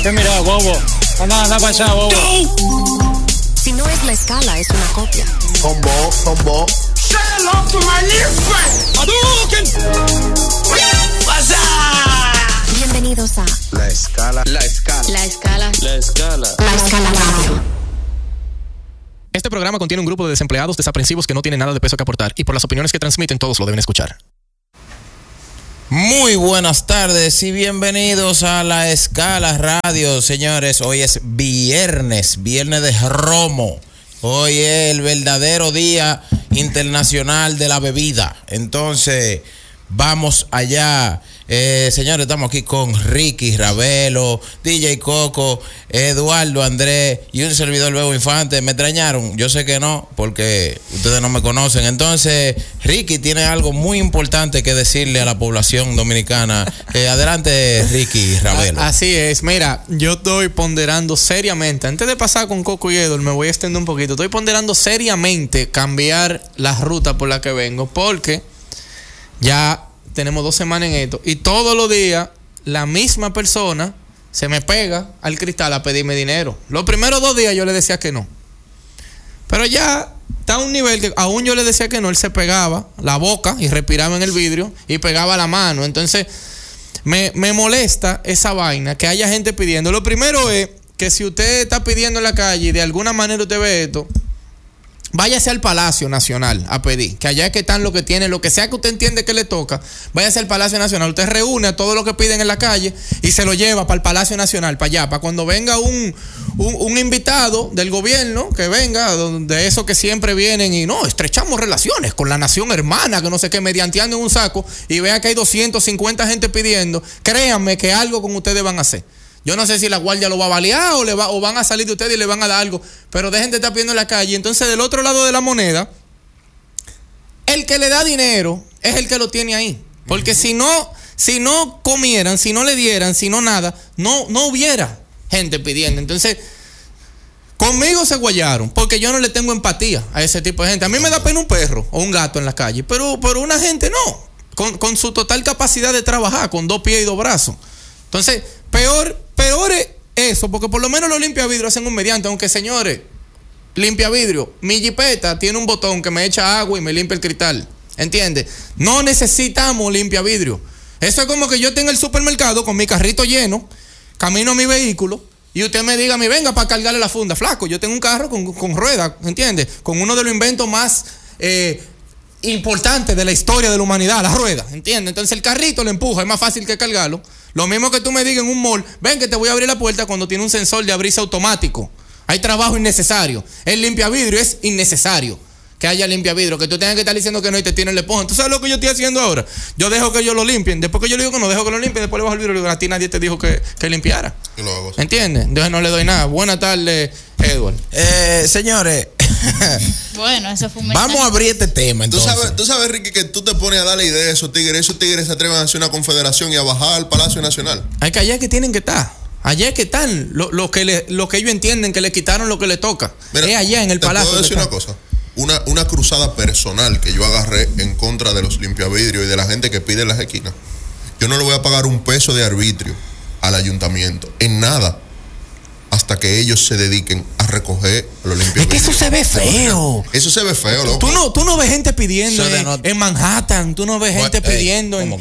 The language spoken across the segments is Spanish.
¿Qué mira, bobo? Anda para allá, bobo. Si no es La Escala, es una copia. Combo. Say hello to my new friend. Hadouken! What's up? Bienvenidos a La Escala. La Escala Radio. Este programa contiene un grupo de desempleados desaprensivos que no tienen nada de peso que aportar y por las opiniones que transmiten todos lo deben escuchar. Muy buenas tardes y bienvenidos a La Escala Radio, señores. Hoy es viernes de Romo. Hoy es el verdadero Día Internacional de la Bebida. Entonces, vamos allá. Señores, estamos aquí con Ricky, Ravelo, DJ Coco, Eduardo, Andrés y un servidor Bebo Infante. ¿Me extrañaron? Yo sé que no, porque ustedes no me conocen. Entonces, Ricky tiene algo muy importante que decirle a la población dominicana. Adelante, Ricky, Ravelo. Así es. Mira, yo estoy ponderando seriamente, antes de pasar con Coco y Eduardo, me voy a extender un poquito. Estoy ponderando seriamente cambiar la ruta por la que vengo, porque ya tenemos 2 semanas en esto y todos los días la misma persona se me pega al cristal a pedirme dinero. Los primeros 2 días yo le decía que no, pero ya está a un nivel que aún yo le decía que no, él se pegaba la boca y respiraba en el vidrio y pegaba la mano. Entonces me molesta esa vaina, que haya gente pidiendo. Lo primero es que si usted está pidiendo en la calle y de alguna manera usted ve esto, váyase al Palacio Nacional a pedir, que allá es que están lo que tiene, lo que sea que usted entiende que le toca. Váyase al Palacio Nacional, usted reúne a todo lo que piden en la calle y se lo lleva para el Palacio Nacional, para allá, para cuando venga un invitado del gobierno, que venga, de esos que siempre vienen y no, estrechamos relaciones con la nación hermana, que no sé qué, medianteando en un saco, y vea que hay 250 gente pidiendo. Créanme que algo con ustedes van a hacer. Yo no sé si la guardia lo va a balear o van a salir de ustedes y le van a dar algo, pero dejen de estar pidiendo en la calle. Entonces, del otro lado de la moneda, el que le da dinero es el que lo tiene ahí. Porque si no comieran, si no le dieran, si no nada, no hubiera gente pidiendo. Entonces, conmigo se guayaron, porque yo no le tengo empatía a ese tipo de gente. A mí me da pena un perro o un gato en la calle, pero una gente no, con su total capacidad de trabajar, con 2 pies y 2 brazos. Entonces, peor es eso, porque por lo menos los limpiavidrios hacen un mediante. Aunque, señores, limpiavidrio, mi jipeta tiene un botón que me echa agua y me limpia el cristal, ¿entiendes? No necesitamos limpiavidrio. Eso es como que yo tenga el supermercado con mi carrito lleno, camino a mi vehículo y usted me diga a mí, venga para cargarle la funda. Flaco, yo tengo un carro con ruedas, ¿entiendes? Con uno de los inventos más importantes de la historia de la humanidad, la rueda, ¿entiendes? Entonces el carrito lo empuja, es más fácil que cargarlo. Lo mismo que tú me digas en un mall, ven que te voy a abrir la puerta cuando tiene un sensor de abrirse automático. Hay trabajo innecesario. El limpiavidrio es innecesario que haya limpiavidrio, que tú tengas que estar diciendo que no y te tienen el esponja. ¿Tú sabes lo que yo estoy haciendo ahora? Yo dejo que ellos lo limpien. Después que yo le digo que no, dejo que lo limpien. Después le bajo el vidrio y le digo, a ti nadie te dijo que limpiara. Yo lo hago. ¿Entiendes? Entonces no le doy nada. Buenas tardes, Edward. Señores, bueno, eso fue un mensaje. vamos a abrir este tema. Entonces, ¿Tú sabes, Ricky, que tú te pones a darle idea a esos tigres se atreven a hacer una confederación y a bajar al Palacio Nacional? Hay que allá es que tienen que estar. Allá es que están lo que ellos entienden que le quitaron lo que le toca. Mira, es allá en el Palacio. ¿Puedo decir una cosa? Una cruzada personal que yo agarré en contra de los limpiavidrios y de la gente que pide en las esquinas. Yo no le voy a pagar un peso de arbitrio al ayuntamiento, en nada, hasta que ellos se dediquen a recoger los limpiavidrios. Es que eso se ve feo. Eso se ve feo, loco. Tú no ves gente pidiendo en Manhattan. Tú no ves gente pidiendo en...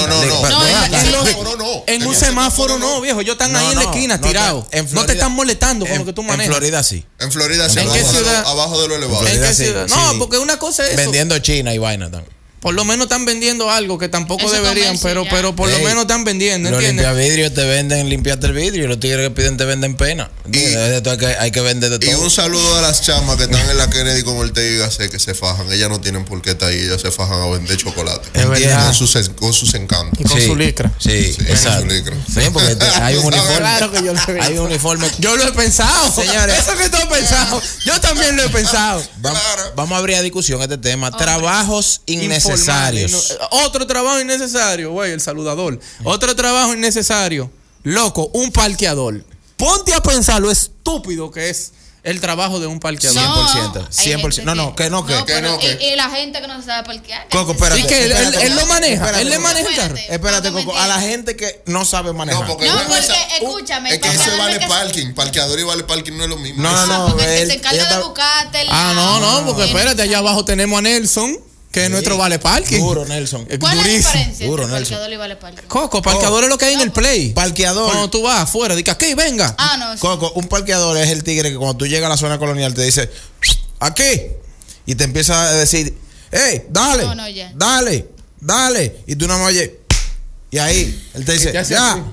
En un semáforo no, viejo. Ellos están ahí en la esquina tirados. No te están molestando con lo que tú manejas. En Florida sí. En Florida sí. ¿En qué ciudad? Abajo de lo elevado. ¿En qué ciudad? No, porque una cosa es eso. Vendiendo China y vaina también. Por lo menos están vendiendo algo que tampoco eso deberían, pero por lo menos están vendiendo, los ¿entiendes? Los limpiavidrios te venden limpiarte el vidrio y los tigres que piden te venden pena. Hay que vender de todo. Y un saludo a las chamas que están en la Kennedy con Ortega que se fajan. Ellas no tienen por qué estar ahí, ellas se fajan a vender chocolate. Con sus encantos. Y con su licra. Sí, exacto. Sí, porque hay un uniforme. Claro que yo lo he visto. Hay un uniforme. Yo lo he pensado, señores. Eso que tú has pensado. Yo también lo he pensado. Vamos a abrir a discusión este tema. Trabajos innecesarios. Otro trabajo innecesario, güey, el saludador. Otro trabajo innecesario, loco, un parqueador. Ponte a pensar lo estúpido que es el trabajo de un parqueador. 100%. 100%. No, que no. Y la gente que no se sabe parquear. Coco, espérate. ¿Y que él lo maneja? ¿Él le maneja el carro? Espérate, Coco. A la gente que no sabe manejar. No, porque escúchame. Es que eso vale parking. Parqueador y vale parking no es lo mismo. No. Porque el que se encarga de buscarte. No, porque espérate, allá abajo tenemos a Nelson, que es nuestro vale parking. Duro, Nelson. ¿Cuál es la diferencia Duro, entre Nelson. parqueador y vale parking? Coco, parqueador es lo que hay en el play. Parqueador. Cuando tú vas afuera, dices, aquí, venga. No. Coco, un parqueador es el tigre que cuando tú llegas a la zona colonial te dice, aquí. Y te empieza a decir, hey, dale, ya. dale. Y tú nada más oyes. Y ahí, él te dice, ya.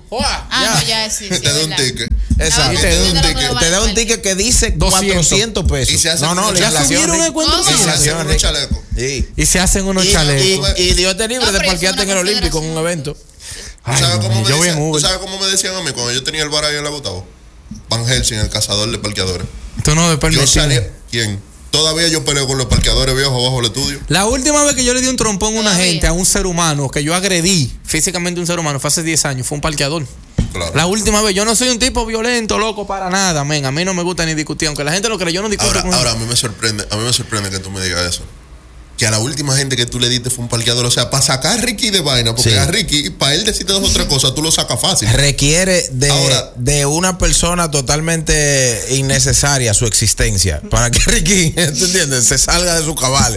Ya sí. Te da un ticket. Exacto. Te da un ticket que dice 400 pesos. Y se hacen ya subieron el cuento. Y se hacen unos chalecos. Sí. Y se hacen unos chalecos. Y Dios te libre de parquearte en el Olímpico en un evento. ¿Tú sabes cómo me decían a mí cuando yo tenía el bar ahí en la Gustavo? Van Helsing, el cazador de parqueadores. Tú no me Yo salía. ¿Quién? Todavía yo peleo con los parqueadores viejos abajo del estudio. La última vez que yo le di un trompón a una gente, a un ser humano, que yo agredí físicamente a un ser humano, fue hace 10 años, fue un parqueador. Claro. La última vez, yo no soy un tipo violento, loco, para nada, men. A mí no me gusta ni discutir, aunque la gente lo cree, yo no discuto con Ahora a mí me sorprende que tú me digas eso. Que a la última gente que tú le diste fue un parqueador. O sea, para sacar a Ricky de vaina, porque a Ricky, para él decirte 2 o 3 cosas, tú lo sacas fácil. Requiere de una persona totalmente innecesaria su existencia. Para que Ricky, ¿tú entiendes? Se salga de sus cabales.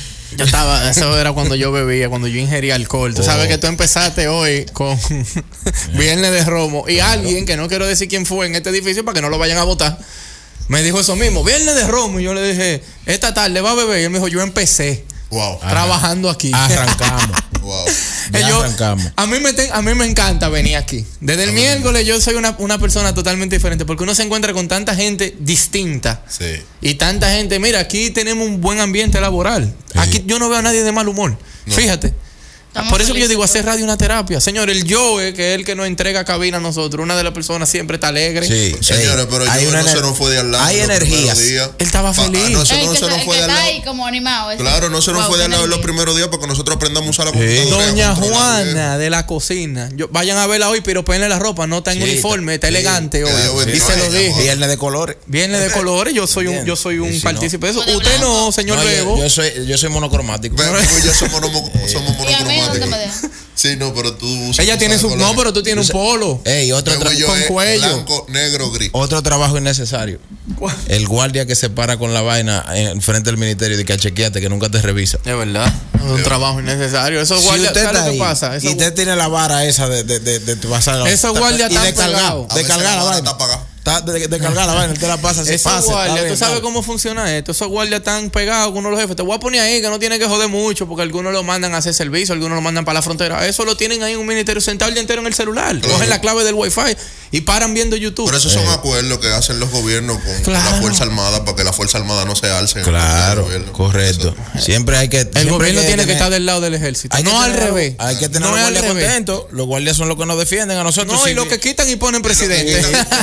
Eso era cuando yo bebía, cuando yo ingería alcohol. Tú sabes que tú empezaste hoy con Viernes de Romo. Y alguien, que no quiero decir quién fue en este edificio para que no lo vayan a votar, me dijo eso mismo, Viernes de Romo. Y yo le dije, esta tarde va a beber. Y él me dijo, yo empecé trabajando aquí. Arrancamos. Wow. Arrancamos. A mí me encanta venir aquí. Desde el miércoles yo soy una persona totalmente diferente, porque uno se encuentra con tanta gente distinta. Sí. Y tanta gente, mira, aquí tenemos un buen ambiente laboral. Sí. Aquí yo no veo a nadie de mal humor. No. Fíjate. Por eso que yo digo, hacer radio una terapia. Señor, el Joe, que es el que nos entrega cabina a nosotros, una de las personas siempre está alegre. Sí. Señores, pero yo no se nos fue de al lado. Hay energías. Él estaba feliz. No se nos fue de al lado. Ahí como animado. Claro, no se nos fue de al lado en los primeros días porque nosotros aprendamos a usar la computadora. Doña Juana de la cocina. Vayan a verla hoy, pero péenle la ropa. No está en uniforme, está elegante hoy. Y se lo dije. Viernes de colores. Viernes de colores. Yo soy un partícipe de eso. Usted no, señor Bebo. Yo soy monocromático. Yo somos monocromáticos. Sí, no, pero tú usas. Ella tiene su. No, pero tú tienes un polo. Otro con cuello. Blanco, negro, gris. Otro trabajo innecesario. El guardia que se para con la vaina en frente del ministerio de que chequeate que nunca te revisa. Es verdad. Es un trabajo innecesario. Esos guardias, ¿sabes lo que pasa? Y usted tiene la vara esa de pasar. Esos guardias están pegados. De cargar la vaina. De cargar la vaina, usted la pasa así fácil. Guardia, tú sabes cómo funciona esto. Esos guardias están pegados con uno de los jefes. Te voy a poner ahí que no tiene que joder mucho, porque algunos lo mandan a hacer servicio, algunos lo mandan para la frontera. Eso lo tienen ahí en un ministerio sentado el día entero en el celular. Claro. Cogen la clave del wifi y paran viendo YouTube. Pero esos son acuerdos que hacen los gobiernos con la Fuerza Armada para que la Fuerza Armada no se alce. Claro, correcto. Siempre hay que. El gobierno tiene que estar del lado del ejército. No al revés. Hay que tener los guardias contentos. Los guardias son los que nos defienden a nosotros. No, y los que quitan y ponen presidente.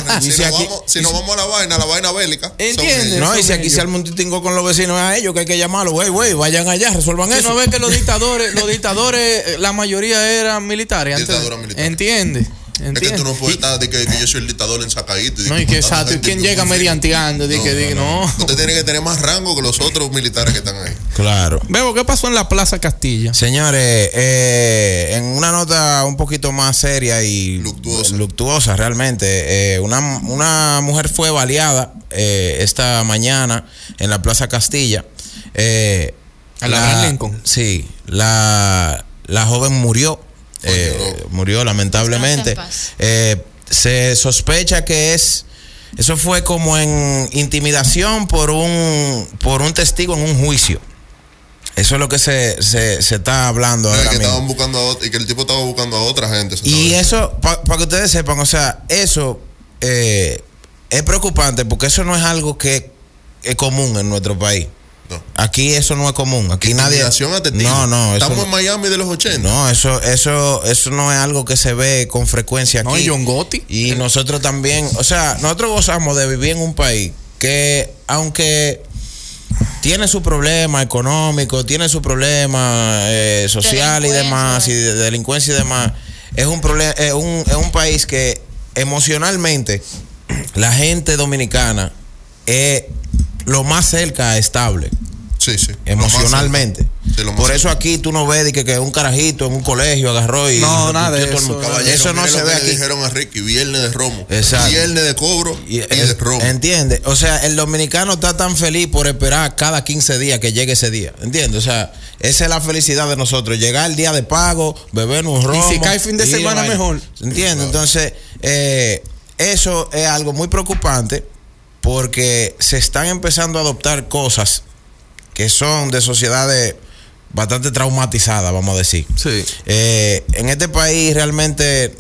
Si nos vamos a la vaina bélica. ¿Entiendes? No, y si aquí se arma un titingo con los vecinos a ellos, que hay que llamarlos, güey, vayan allá, resuelvan eso. No ves que los dictadores, la mayoría eran militares. Dictadura militar. ¿Entiendes? Es que tú no puedes estar de que yo soy el dictador en sacadito. No, y que exacto. ¿Y quién llega medianteando? No. Usted tiene que tener más rango que los otros militares que están ahí. Claro. Bebo, ¿qué pasó en la Plaza Castilla? Señores, en una nota un poquito más seria y luctuosa realmente, una mujer fue baleada esta mañana en la Plaza Castilla. ¿A la Lincoln? Sí. La joven murió. Murió lamentablemente. Se sospecha que eso fue como en intimidación por un testigo en un juicio. Eso es lo que se está hablando ahora que mismo. Estaban buscando y que el tipo estaba buscando a otra gente. Y eso, para que ustedes sepan, o sea, eso es preocupante porque eso no es algo que es común en nuestro país. No. Aquí eso no es común. Aquí nadie. No. Estamos en Miami de los 80. No, eso no es algo que se ve con frecuencia aquí. No, y John Gotti. Y nosotros también, o sea, nosotros gozamos de vivir en un país que, aunque tiene su problema económico, tiene su problema social y demás, y de delincuencia y demás, es un país que emocionalmente la gente dominicana lo más cerca estable. Sí. Emocionalmente. Sí, lo más Por cerca. eso aquí tú no ves de que un carajito en un colegio agarró y No, nada de todo el eso. mundo. Caballero, Eso no mire se lo ve que le aquí. dijeron a Ricky, viernes de romo. Exacto. Viernes de cobro y de romo. ¿Entiendes? O sea, el dominicano está tan feliz por esperar cada 15 días que llegue ese día. ¿Entiendes? O sea, esa es la felicidad de nosotros. Llegar el día de pago, beber un romo. Y si cae fin de semana, vaina. mejor. ¿Entiendes? Entonces, eso es algo muy preocupante porque se están empezando a adoptar cosas que son de sociedades bastante traumatizadas, vamos a decir. Sí. En este país realmente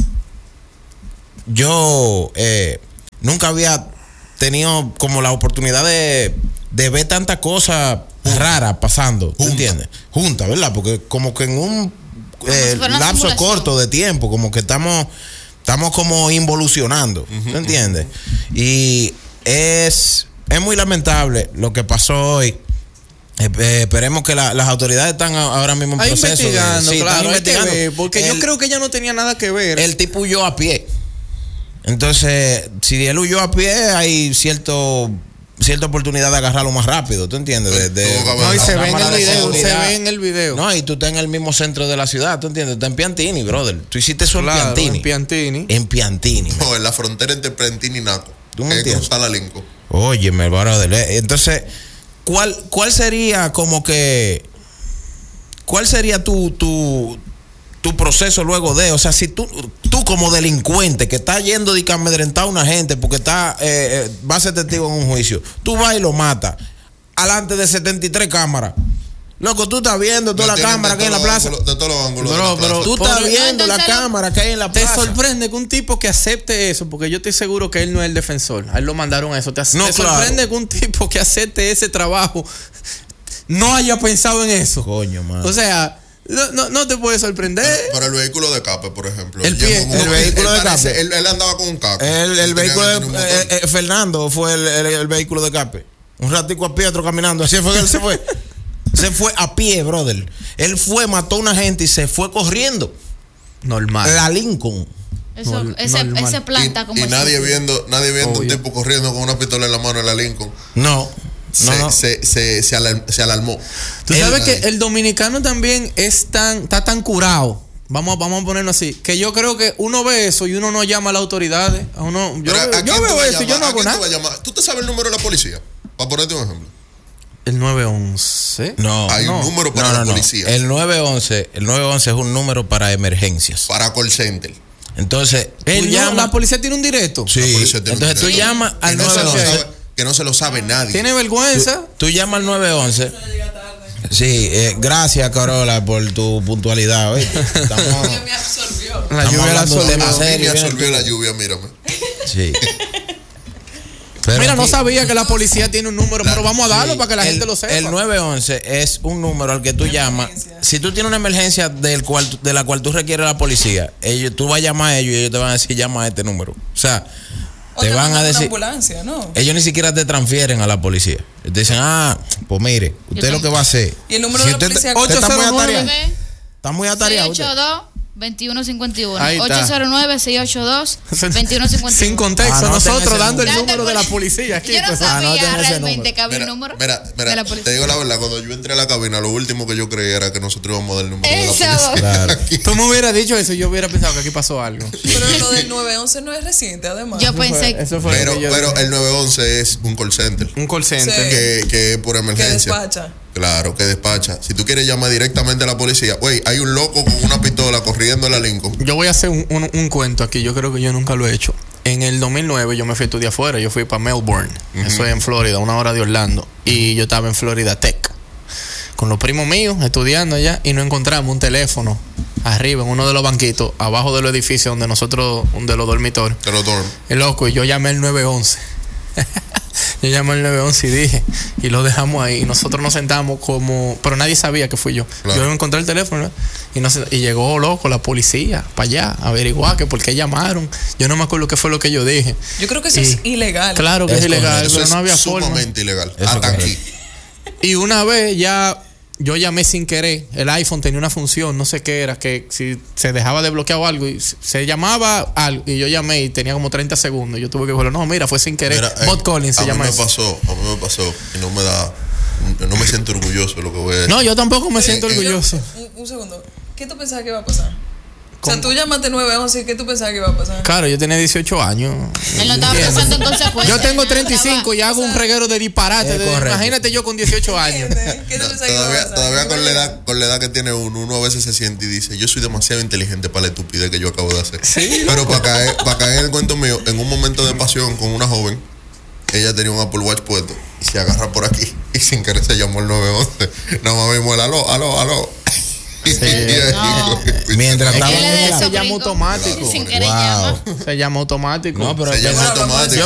yo nunca había tenido como la oportunidad de ver tanta cosa rara pasando, ¿tú entiendes? Junta, ¿verdad? Porque como que en un si fuera una lapso simulación. corto de tiempo, como que estamos como involucionando, ¿tú entiendes? Y es muy lamentable lo que pasó hoy. Esperemos que las autoridades están ahora mismo en proceso. Investigando, Sí, están claro, hay que investigando. ver, porque yo creo que ella no tenía nada que ver. El tipo huyó a pie. Entonces, si él huyó a pie, hay cierta oportunidad de agarrarlo más rápido, ¿tú entiendes? No, y se ve en cámara el de video, se seguridad. ve en el video. No, y tú estás en el mismo centro de la ciudad, ¿tú entiendes? Estás en Piantini, brother. Tú hiciste eso Claro, en Piantini. en Piantini. En Piantini. No, en la frontera entre Prentini y Naco. ¿Tú me entiendes? Cruzar la Lincoln. Óyeme, brother. Entonces, ¿cuál sería como que... ¿Cuál sería tu proceso luego de? O sea, si tú como delincuente que está yendo de que amedrentar a una gente porque va a ser testigo en un juicio, tú vas y lo matas alante de 73 cámaras. Loco, tú estás viendo toda Lo la tienen cámara de que hay en la todos los plaza. ángulos- de todos los ángulos de Bro, la plaza. pero Tú estás Por- viendo la entonces, cámara que hay en la Te plaza. sorprende que un tipo que acepte eso, porque yo estoy seguro que él no es el defensor. A él lo mandaron a eso. Te No, sorprende claro. que un tipo que acepte ese trabajo no haya pensado en eso. Coño, man. O sea, no te puede sorprender. Para el vehículo de escape, por ejemplo. El Él llegó pie- con el uno- vehículo él de parece- escape. Él andaba con un caco. El Tenía vehículo que tener un motor. de Fernando fue el vehículo de escape. Un ratico a pie, otro caminando. Así fue que él se fue. Se fue a pie, brother. Él mató a una gente y se fue corriendo. Normal. La Lincoln. Eso, Normal. ese planta como Y nadie ese. viendo un Obvio. tipo corriendo con una pistola en la mano en la Lincoln. No. Se alarmó. Tú sabes que el dominicano también está tan curado. Vamos a ponerlo así. Que yo creo que uno ve eso y uno no llama a las autoridades. A uno, yo Pero, ¿a quién yo tú veo vas a eso y yo no llamar? ¿A hago quién tú nada. vas a llamar? ¿Tú te sabes el número de la policía? Para ponerte un ejemplo. El 911. No. Hay un número para la policía. El 911 es un número para emergencias. Para call center. Entonces, tú llamas. La policía tiene un directo. Sí. La policía tiene un Entonces tú directo. llamas al Que no se lo 911. sabe- que no se lo sabe nadie. Tiene vergüenza. Tú llamas al 911. Sí, gracias, Carola, por tu puntualidad. ¿Oíste? Estamos La lluvia la hablando de absorbió. temas A mí me serios. absorbió la lluvia, mírame. Sí. Pero Mira, no aquí- sabía que la policía tiene un número, pero vamos a darlo para que la gente lo sepa. El 911 es un número al que tú llamas. Si tú tienes una emergencia de la cual tú requieres la policía, tú vas a llamar a ellos y ellos te van a decir, llama a este número. O sea, te van a Una decir. ambulancia, ¿no? Ellos ni siquiera te transfieren a la policía. Te dicen, pues mire, usted lo que va a hacer. ¿Y el número de la usted, policía? usted está muy 809. atareado. Está muy atareado. usted. 682-2151. Ahí está. 809-682-2151. Sin contexto, Anoten nosotros ese dando el número. número de la policía aquí. Yo no pues. sabía anoten ese realmente número. que había un número Mira, de la policía. te digo la verdad, cuando yo entré a la cabina, lo último que yo creía era que nosotros íbamos a dar el número de la Eso. policía. Claro. Tú me hubieras dicho eso, yo hubiera pensado que aquí pasó algo. Pero lo del 911 no es reciente, además. Yo pensé Eso fue Pero, lo que yo pero dije. el 911 es un call center Un call center. Sí. que es por que emergencia. despacha. Claro, que despacha. Si tú quieres llamar directamente a la policía, güey, hay un loco con una pistola corriendo en la Lincoln. Yo voy a hacer un cuento aquí, yo creo que yo nunca lo he hecho. En el 2009 yo me fui a estudiar afuera, yo fui para Melbourne, eso es en Florida, 1 hora de Orlando, y yo estaba en Florida Tech con los primos míos estudiando allá y no encontramos un teléfono arriba en uno de los banquitos, abajo de los edificios donde los dormitorios. Te lo dormo. El loco, y yo llamé al 911. Yo llamé al 911 y dije, y lo dejamos ahí. Y nosotros nos sentamos como, pero nadie sabía que fui yo. Claro. Yo encontré el teléfono, ¿no? y llegó loco la policía para allá a averiguar que por qué llamaron. Yo no me acuerdo qué fue lo que yo dije. Yo creo que eso Y- es ilegal. Claro que es Es ilegal, correcto. Eso pero es no había forma. sumamente ilegal. Eso Hasta es aquí. correcto. Y una vez ya yo llamé sin querer. El iPhone tenía una función, no sé qué era, que si se dejaba desbloqueado algo y se llamaba algo y yo llamé y tenía como 30 segundos. Yo tuve que decirle, no, mira, fue sin querer. Mira, Bot calling se llama a mí eso. me pasó y no me siento orgulloso de lo que voy a decir. No, yo tampoco me siento orgulloso. Un segundo. ¿Qué tú pensabas que iba a pasar? O sea, tú llamaste 911, ¿qué tú pensabas que iba a pasar? Claro, yo tenía 18 años. Él no estaba pensando en consecuencias. Yo tengo de nada, 35 y hago un reguero de disparate. Imagínate yo con 18 años. ¿Qué tú pensabas que iba a pasar? Todavía con la edad que tiene uno a veces se siente y dice, yo soy demasiado inteligente para la estupidez que yo acabo de hacer. Sí, pero para caer en el cuento mío, en un momento de pasión con una joven, ella tenía un Apple Watch puesto y se agarra por aquí y sin querer se llamó el 911. Nada más vimos el aló. Sí. Mientras Es que estaba él es de Se esos llama gringos automático. Sin querer Wow. llama. Se llama automático. No, pero Se llama yo- automático.